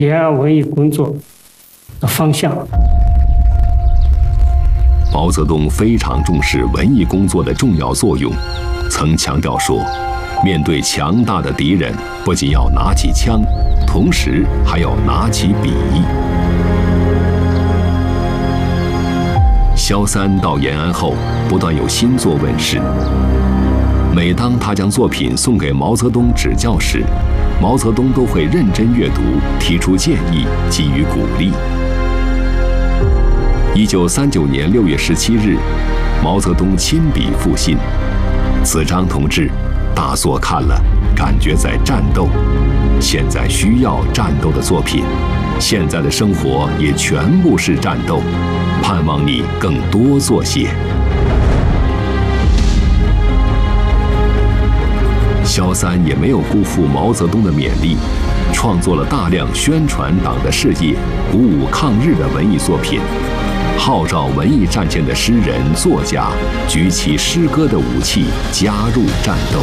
延安文艺工作的方向。 毛泽东非常重视文艺工作的重要作用，曾强调说，面对强大的敌人，不仅要拿起枪，同时还要拿起笔。萧三到延安后，不断有新作问世。每当他将作品送给毛泽东指教时，毛泽东都会认真阅读，提出建议，给予鼓励。1939年6月17日，毛泽东亲笔复信：子章同志，大作看了，感觉在战斗，现在需要战斗的作品，现在的生活也全部是战斗，盼望你更多做些。萧三也没有辜负毛泽东的勉励，创作了大量宣传党的事业、鼓舞抗日的文艺作品，号召文艺战线的诗人、作家举起诗歌的武器，加入战斗。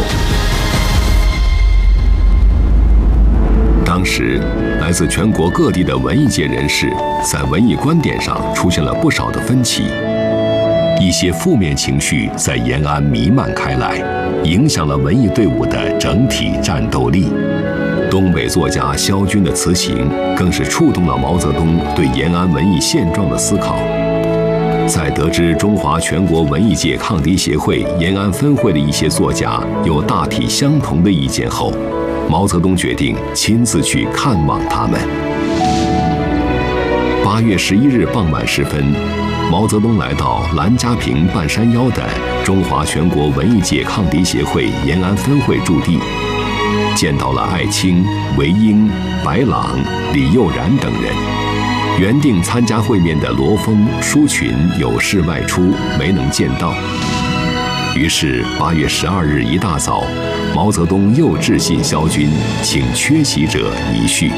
当时，来自全国各地的文艺界人士在文艺观点上出现了不少的分歧，一些负面情绪在延安弥漫开来，影响了文艺队伍的整体战斗力。东北作家萧军的词行更是触动了毛泽东对延安文艺现状的思考。在得知中华全国文艺界抗敌协会延安分会的一些作家有大体相同的意见后，毛泽东决定亲自去看望他们。8月11日傍晚时分，毛泽东来到兰家坪半山腰的中华全国文艺界抗敌协会延安分会驻地，见到了艾青、韦英、白朗、李幼然等人。原定参加会面的罗峰、舒群有事外出，没能见到。于是8月12日一大早，毛泽东又致信萧军，请缺席者一叙。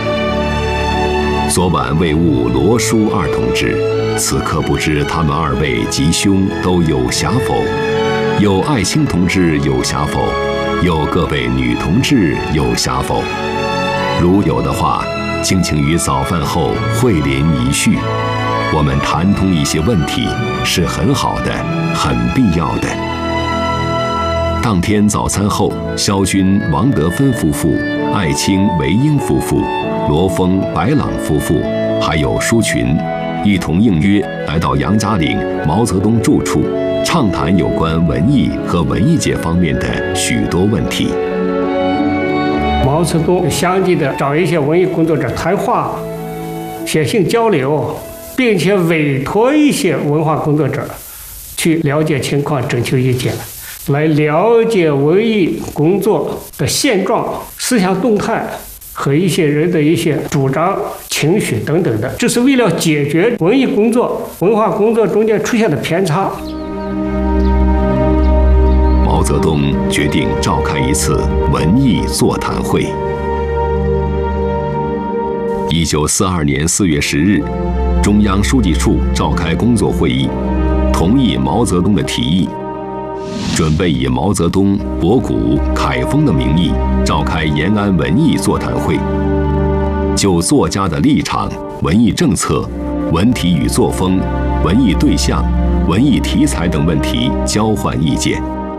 昨晚未晤罗舒二同志，此刻不知他们二位吉凶都有暇否？有艾青同志有暇否？有各位女同志有暇否？如有的话，敬请于早饭后会临一叙，我们谈通一些问题，是很好的，很必要的。当天早餐后，萧军、王德芬夫妇、艾青、韦英夫妇、罗峰、白朗夫妇，还有舒群，一同应约来到杨家岭毛泽东住处，畅谈有关文艺和文艺界方面的许多问题。 毛泽东相继的找一些文艺工作者谈话、写信交流，并且委托一些文化工作者去了解情况、征求意见，来了解文艺工作的现状、思想动态和一些人的一些主张、情绪等等的，这是为了解决文艺工作、文化工作中间出现的偏差。 毛泽东决定召开一次文艺座谈会。1942年4月10日，中央书记处召开工作会议，同意毛泽东的提议，准备以毛泽东、博古、凯丰的名义召开延安文艺座谈会，就作家的立场、文艺政策、文体与作风、文艺对象、文艺题材等问题交换意见。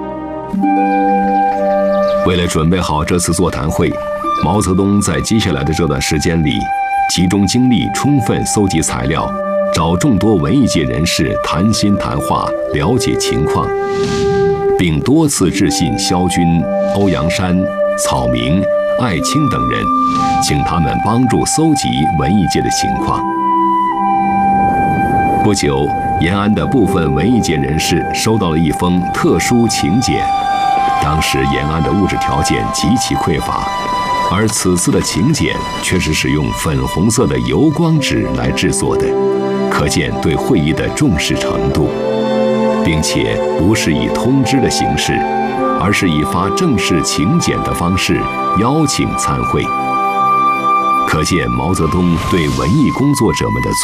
为了准备好这次座谈会，毛泽东在接下来的这段时间里，集中精力充分搜集材料，找众多文艺界人士谈心谈话，了解情况，并多次致信萧军、欧阳山、草明、艾青等人，请他们帮助搜集文艺界的情况。不久，延安的部分文艺界人士收到了一封特殊请柬。当时延安的物质条件极其匮乏，而此次的请柬却是使用粉红色的油光纸来制作的，可见对会议的重视程度，并且不是以通知的形式，而是以发正式请柬的方式邀请参会。可见毛泽东对文艺工作者们的